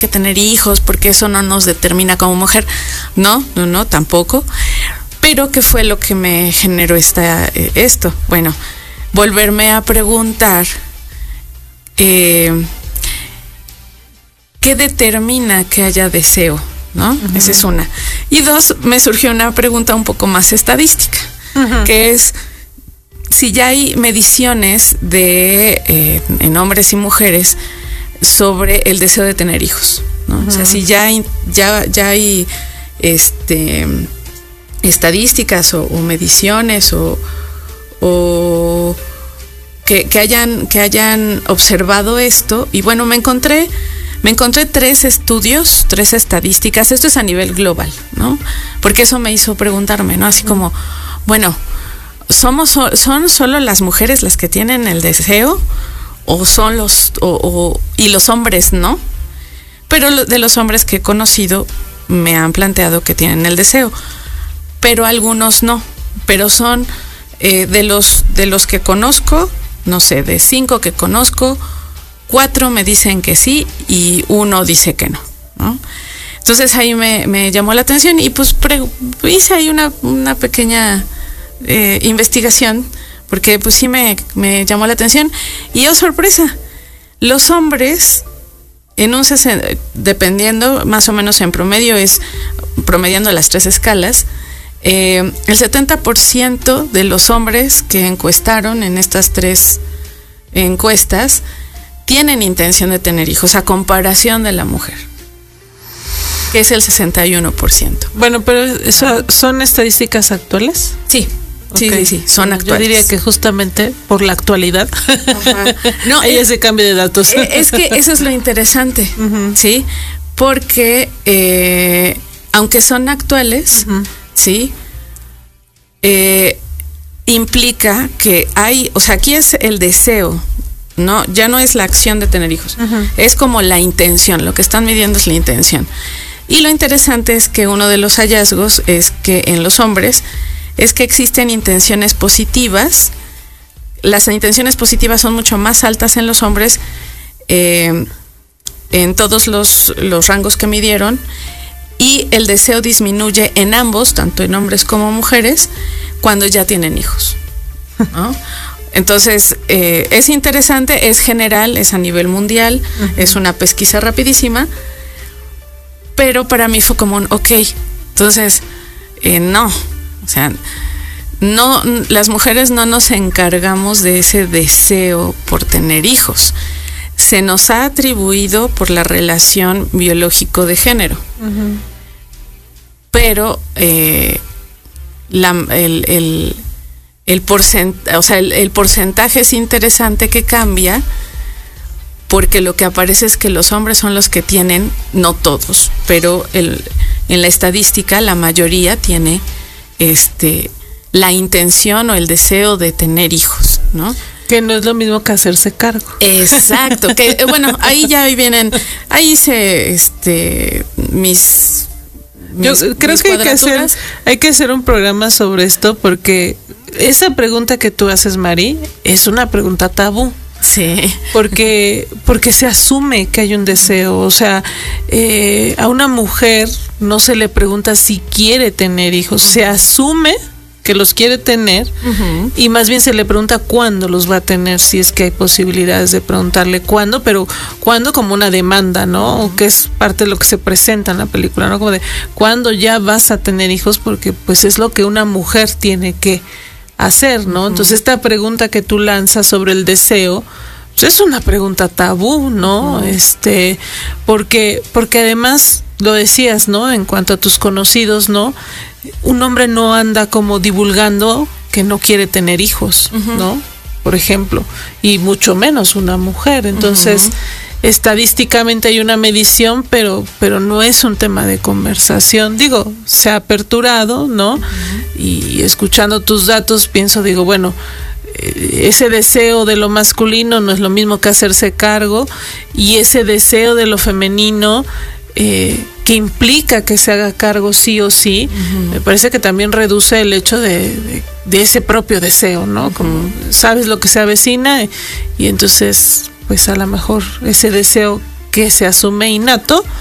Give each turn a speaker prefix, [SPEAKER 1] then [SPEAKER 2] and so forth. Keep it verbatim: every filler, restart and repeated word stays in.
[SPEAKER 1] que tener hijos porque eso no nos determina como mujer. No, no, no, tampoco. Pero ¿qué fue lo que me generó esta, eh, esto? Bueno, volverme a preguntar eh, ¿qué determina que haya deseo? ¿No? Uh-huh. Esa es una. Y dos, me surgió una pregunta un poco más estadística, uh-huh. que es si ya hay mediciones de eh, en hombres y mujeres sobre el deseo de tener hijos, ¿no? Uh-huh. O sea, si ya hay, ya, ya hay este estadísticas o, o mediciones o, o que, que hayan que hayan observado esto. Y bueno, me encontré me encontré tres estudios, tres estadísticas. Esto es a nivel global, ¿no? Porque eso me hizo preguntarme, ¿no? Así como, bueno, somos son solo las mujeres las que tienen el deseo o son los o, o y los hombres no. Pero de los hombres que he conocido me han planteado que tienen el deseo, pero algunos no. Pero son eh, de los de los que conozco, no sé, de cinco que conozco, cuatro me dicen que sí y uno dice que no, ¿no? Entonces ahí me, me llamó la atención y pues pre- hice ahí una, una pequeña eh, investigación, porque pues sí me, me llamó la atención. Y oh sorpresa, los hombres en un sesenta, dependiendo más o menos en promedio, es promediando las tres escalas, eh, el setenta por ciento de los hombres que encuestaron en estas tres encuestas tienen intención de tener hijos, a comparación de la mujer, que es el sesenta y uno por ciento.
[SPEAKER 2] Bueno, pero eso, ¿son estadísticas actuales?
[SPEAKER 1] Sí, sí, okay. sí, sí, son actuales.
[SPEAKER 2] Yo diría que justamente por la actualidad, ajá. no, hay ese cambio de datos.
[SPEAKER 1] Es que eso es lo interesante, uh-huh. ¿sí? Porque eh, aunque son actuales, uh-huh. ¿sí? Eh, implica que hay, o sea, aquí es el deseo. No, ya no es la acción de tener hijos, uh-huh. es como la intención, lo que están midiendo es la intención. Y lo interesante es que uno de los hallazgos es que en los hombres es que existen intenciones positivas. Las intenciones positivas son mucho más altas en los hombres, eh, en todos los, los rangos que midieron, y el deseo disminuye en ambos, tanto en hombres como mujeres, cuando ya tienen hijos, ¿no? Entonces, eh, es interesante, es general, es a nivel mundial, uh-huh. es una pesquisa rapidísima, pero para mí fue como un, ok, entonces, eh, no, o sea, no, las mujeres no nos encargamos de ese deseo por tener hijos, se nos ha atribuido por la relación biológico de género, uh-huh. pero eh, la, el... el El, porcent- o sea, el, el porcentaje es interesante que cambia, porque lo que aparece es que los hombres son los que tienen, no todos, pero el, en la estadística la mayoría tiene este la intención o el deseo de tener hijos, ¿no?
[SPEAKER 2] Que no es lo mismo que hacerse cargo.
[SPEAKER 1] Exacto, que bueno, ahí ya vienen, ahí se este mis
[SPEAKER 2] Yo mis, creo mis que hay que hacer hay que hacer un programa sobre esto, porque esa pregunta que tú haces, Mari, es una pregunta tabú.
[SPEAKER 1] Sí.
[SPEAKER 2] Porque, porque se asume que hay un deseo. O sea, eh, a una mujer no se le pregunta si quiere tener hijos. Uh-huh. Se asume que los quiere tener, uh-huh. y más bien se le pregunta cuándo los va a tener, si es que hay posibilidades de preguntarle cuándo, pero cuándo como una demanda, ¿no? Uh-huh. O que es parte de lo que se presenta en la película, ¿no? Como de cuándo ya vas a tener hijos, porque pues es lo que una mujer tiene que hacer, ¿no? Entonces esta pregunta que tú lanzas sobre el deseo, pues es una pregunta tabú, ¿no? Uh-huh. Este, porque, porque además lo decías, ¿no? En cuanto a tus conocidos, ¿no? Un hombre no anda como divulgando que no quiere tener hijos, uh-huh. ¿no? Por ejemplo, y mucho menos una mujer. Entonces, uh-huh. estadísticamente hay una medición, pero, pero no es un tema de conversación. Digo, se ha aperturado, ¿no? Uh-huh. Y escuchando tus datos, pienso, digo, bueno, ese deseo de lo masculino no es lo mismo que hacerse cargo, y ese deseo de lo femenino, eh, que implica que se haga cargo sí o sí, uh-huh. me parece que también reduce el hecho de, de, de ese propio deseo, ¿no? Uh-huh. Como sabes lo que se avecina, y entonces pues a lo mejor ese deseo que se asume innato